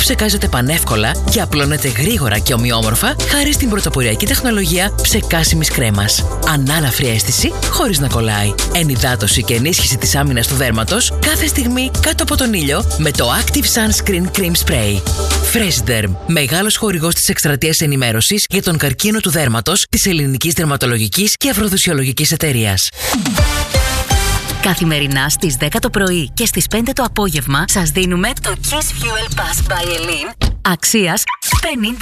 ψεκάζεται πανεύκολα και απλώνεται γρήγορα και ομοιόμορφα χάρη στην πρωτοποριακή τεχνολογία ψεκάσιμης κρέμας. Ανάλαφρη αίσθηση χωρίς να κολλάει. Ενυδάτωση και ενίσχυση της άμυνας του δέρματος κάθε στιγμή κάτω από τον ήλιο με το Active Sunscreen Cream Spray. Freshderm, μεγάλος χορηγός της εκστρατείας ενημέρωσης για τον καρκίνο του δέρματος της Ελληνικής Δερματολογικής και Αφροδισιολογικής Εταιρείας. Καθημερινά στις 10 το πρωί και στις 5 το απόγευμα σας δίνουμε το Kiss Fuel Pass by Elin αξίας 50